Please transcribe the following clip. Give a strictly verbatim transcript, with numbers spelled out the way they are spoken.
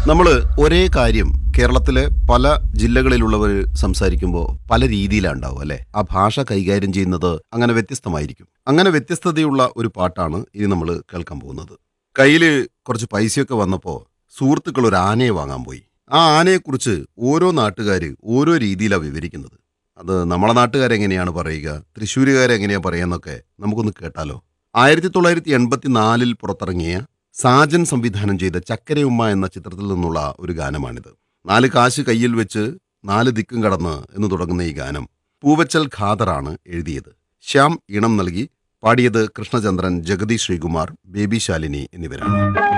നമ്മൾ ഒരേ കാര്യം കേരളത്തിലെ പല ജില്ലകളിലുള്ളവർ സംസാരിക്കുമ്പോൾ പല രീതിയിലാണ് ഉണ്ടാവും അല്ലെ. ആ ഭാഷ കൈകാര്യം ചെയ്യുന്നത് അങ്ങനെ വ്യത്യസ്തമായിരിക്കും. അങ്ങനെ വ്യത്യസ്തതയുള്ള ഒരു പാട്ടാണ് ഇനി നമ്മൾ കേൾക്കാൻ പോകുന്നത്. കയ്യിൽ കുറച്ച് പൈസയൊക്കെ വന്നപ്പോൾ സുഹൃത്തുക്കൾ ഒരു ആനയെ വാങ്ങാൻ പോയി. ആ ആനയെക്കുറിച്ച് ഓരോ നാട്ടുകാർ ഓരോ രീതിയിലാണ് വിവരിക്കുന്നത്. അത് നമ്മളെ നാട്ടുകാരെങ്ങനെയാണ് പറയുക, തൃശ്ശൂരുകാരെങ്ങനെയാണ് പറയുക എന്നൊക്കെ നമുക്കൊന്ന് കേട്ടാലോ. ആയിരത്തി തൊള്ളായിരത്തി എൺപത്തി നാലിൽ പുറത്തിറങ്ങിയ സാജൻ സംവിധാനം ചെയ്ത ചക്കരയുമ്മ എന്ന ചിത്രത്തിൽ നിന്നുള്ള ഒരു ഗാനമാണിത്. നാല് കാശ് കയ്യിൽ വെച്ച് നാല് ദിക്കും കടന്ന് എന്ന് തുടങ്ങുന്ന ഈ ഗാനം പൂവച്ചൽ ഖാദറാണ് എഴുതിയത്. ശ്യാം ഈണം നൽകി. പാടിയത് കൃഷ്ണചന്ദ്രൻ, ജഗതി ശ്രീകുമാർ, ബേബി ശാലിനി എന്നിവരാണ്.